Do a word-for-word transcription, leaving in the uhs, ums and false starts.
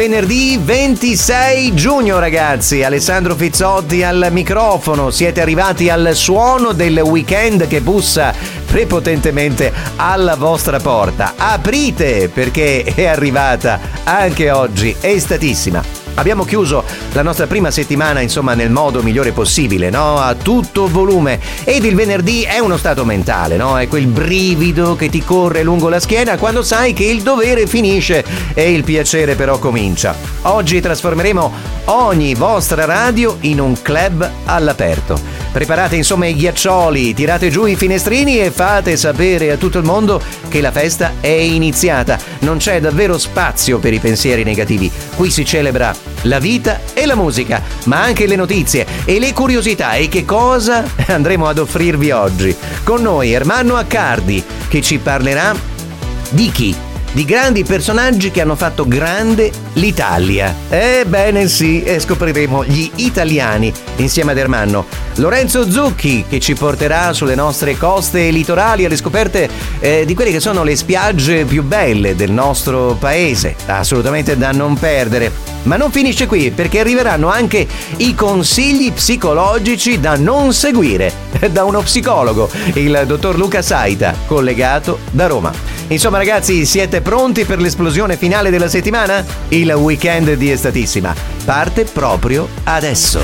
Venerdì ventisei giugno, ragazzi, Alessandro Fizzotti al microfono. Siete arrivati al suono del weekend che bussa prepotentemente alla vostra porta. Aprite, perché è arrivata anche oggi, estatissima. Abbiamo chiuso la nostra prima settimana, insomma, nel modo migliore possibile, no? A tutto volume. Ed il venerdì è uno stato mentale, no? È quel brivido che ti corre lungo la schiena quando sai che il dovere finisce e il piacere però comincia. Oggi trasformeremo ogni vostra radio in un club all'aperto. Preparate insomma i ghiaccioli, tirate giù i finestrini e fate sapere a tutto il mondo che la festa è iniziata. Non c'è davvero spazio per i pensieri negativi. Qui si celebra la vita e la musica, ma anche le notizie e le curiosità. E che cosa andremo ad offrirvi oggi? Con noi Ermanno Accardi, che ci parlerà di chi? Di grandi personaggi che hanno fatto grande l'Italia. Ebbene sì, e scopriremo gli italiani insieme ad Ermanno. Lorenzo Zucchi, che ci porterà sulle nostre coste litorali alle scoperte eh, di quelle che sono le spiagge più belle del nostro paese. Assolutamente da non perdere. Ma non finisce qui, perché arriveranno anche i consigli psicologici da non seguire da uno psicologo, il dottor Luca Saita, collegato da Roma. Insomma, ragazzi, siete pronti per l'esplosione finale della settimana? Il weekend di Estatissima parte proprio adesso.